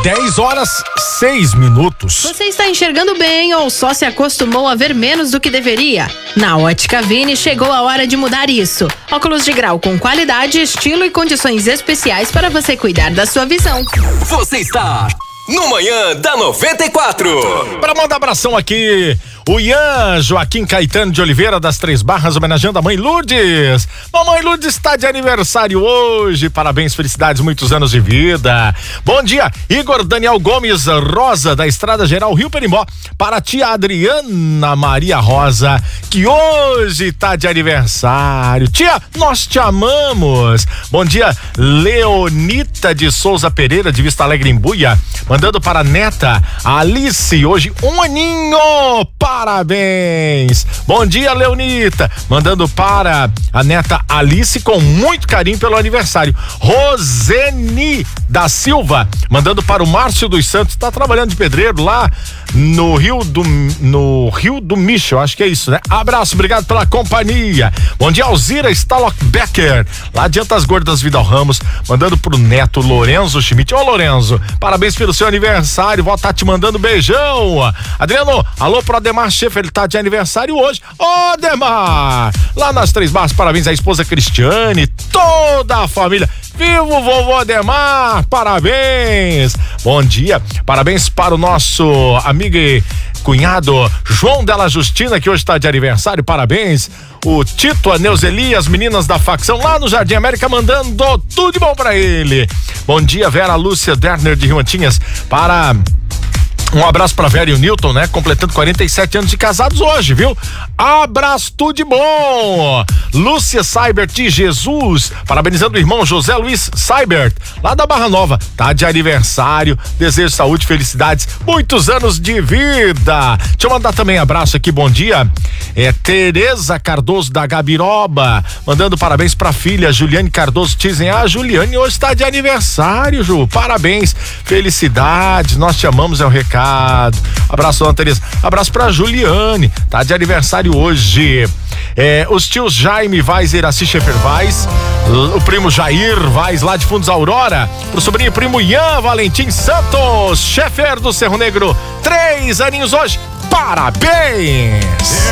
10h06. Você está enxergando bem ou só se acostumou a ver menos do que deveria? Na Ótica Vini chegou a hora de mudar isso. Óculos de grau com qualidade, estilo e condições especiais para você cuidar da sua visão. Você está no Manhã da 94. Para mandar abração aqui, o Ian Joaquim Caetano de Oliveira das Três Barras, homenageando a mãe Lourdes. Mamãe Lourdes está de aniversário hoje. Parabéns, felicidades, muitos anos de vida. Bom dia, Igor Daniel Gomes Rosa, da Estrada Geral Rio Perimbó. Para a tia Adriana Maria Rosa, que hoje está de aniversário. Tia, nós te amamos. Bom dia, Leonita de Souza Pereira, de Vista Alegre em Buia. Mandando para a neta Alice, hoje 1 aninho. Parabéns! Bom dia, Leonita. Mandando para a neta Alice com muito carinho pelo aniversário. Roseni da Silva, mandando para o Márcio dos Santos, tá trabalhando de pedreiro lá no Rio do Micho, acho que é isso, né? Abraço, obrigado pela companhia. Bom dia, Alzira Stalock Becker, lá de Antas Gordas Vidal Ramos, mandando pro neto Lorenzo Schmidt. Ô, Lorenzo, parabéns pelo seu aniversário, vó tá te mandando beijão. Adriano, alô pro Ademar Schaefer, ele tá de aniversário hoje. Ô, Ademar, lá nas Três Barras, parabéns à esposa Cristiane, toda a família. Viva o vovô Ademar, parabéns. Bom dia, parabéns para o nosso amigo e cunhado João Della Justina, que hoje está de aniversário, parabéns. O Tito, a Neuzeli, as meninas da facção lá no Jardim América, mandando tudo de bom para ele. Bom dia, Vera Lúcia Derner de Rio Antinhas, para... Um abraço pra Vera e o Newton, né? Completando 47 anos de casados hoje, viu? Abraço, tudo de bom! Lúcia Seibert de Jesus, parabenizando o irmão José Luiz Seibert, lá da Barra Nova. Tá de aniversário, desejo saúde, felicidades, muitos anos de vida. Deixa eu mandar também abraço aqui, bom dia. Tereza Cardoso da Gabiroba, mandando parabéns pra filha Juliane Cardoso. Dizem, Juliane hoje tá de aniversário, Ju. Parabéns, felicidades, nós te amamos, é o recado. Abraço, Ana Tereza. Abraço pra Juliane, tá de aniversário hoje. Os tios Jaime Vaz e Iraci Schaefer Vaz, o primo Jair Vaz lá de Fundos Aurora, pro sobrinho e primo Ian Valentim Santos Schaefer do Cerro Negro, 3 aninhos hoje. Parabéns!